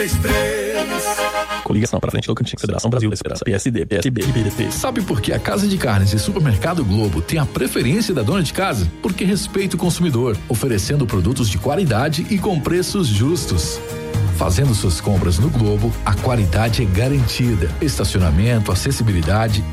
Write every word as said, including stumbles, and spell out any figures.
Coligação para frente, Tocantins, Federação Brasil da Esperança, P S D, P S B e P D T. Sabe por que a Casa de Carnes e Supermercado Globo tem a preferência da dona de casa? Porque respeita o consumidor, oferecendo produtos de qualidade e com preços justos. Fazendo suas compras no Globo, a qualidade é garantida. Estacionamento, acessibilidade